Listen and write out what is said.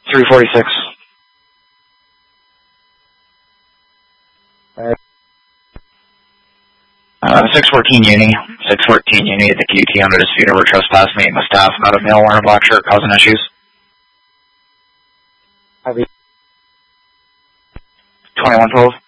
346. 614 Uni. 614 Uni at the QT under dispute over trespass, meeting with staff about a male wearing a black shirt causing issues. 2112.